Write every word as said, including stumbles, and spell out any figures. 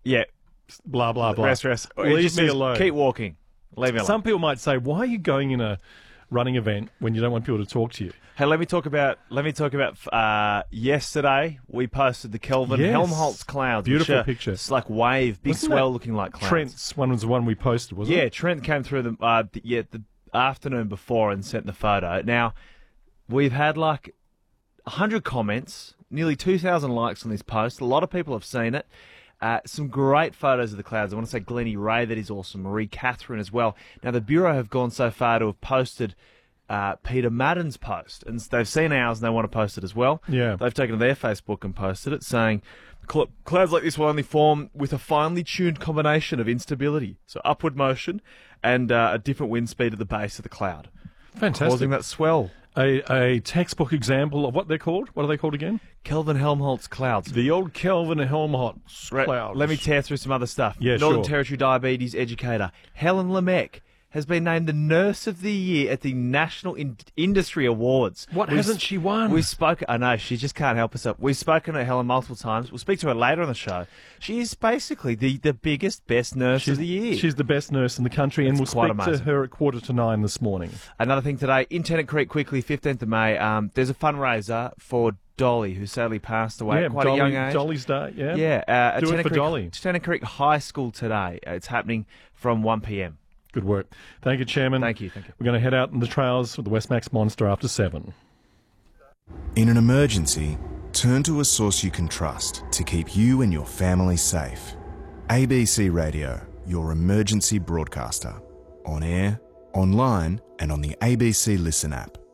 Yeah. Blah, blah, blah. Rest, rest. It Leave just me says, alone. Keep walking. Leave me alone. Some people might say, why are you going in a running event when you don't want people to talk to you? Hey, let me talk about. Let me talk about. Uh, yesterday, we posted the Kelvin Yes. Helmholtz clouds. Beautiful which are, picture. It's like wave, big Wasn't swell that looking like clouds. Trent's one was the one we posted, wasn't Yeah, it? Trent came through the uh, th- yeah the afternoon before and sent the photo. Now, we've had like a hundred comments, nearly two thousand likes on this post. A lot of people have seen it. Uh, some great photos of the clouds. I want to say Glennie Ray, that is awesome. Marie Catherine as well. Now, the Bureau have gone so far to have posted uh, Peter Madden's post, and they've seen ours and they want to post it as well. Yeah. They've taken to their Facebook and posted it, saying "Cl- clouds like this will only form with a finely tuned combination of instability, so upward motion, and uh, a different wind speed at the base of the cloud, Fantastic. causing that swell." A, a textbook example of what they're called. What are they called again? Kelvin Helmholtz clouds. The old Kelvin Helmholtz Right, clouds. Let me tear through some other stuff. Yeah, Northern sure. Territory diabetes educator Helen Lemecq has been named the Nurse of the Year at the National In- Industry Awards. What We've hasn't s- she won? We've spoken. I know she just can't help herself. We've spoken to Helen multiple times. We'll speak to her later on the show. She is basically the, the biggest, best nurse She's of the year. She's the best nurse in the country, and we'll It's quite speak to amazing. her at quarter to nine this morning. Another thing today in Tennant Creek, quickly, fifteenth of May. Um, there's a fundraiser for Dolly, who sadly passed away yeah, at quite Dolly, a young age. Dolly's Day. Yeah, Yeah, uh, at Do it Tennant for Creek, Dolly. Tennant Creek High School today. Uh, It's happening from one p.m. Good work. Thank you, Chairman. Thank you, thank you. We're going to head out in the trails with the Westmax Monster after seven. In an emergency, turn to a source you can trust to keep you and your family safe. A B C Radio, your emergency broadcaster. On air, online, and on the A B C Listen app.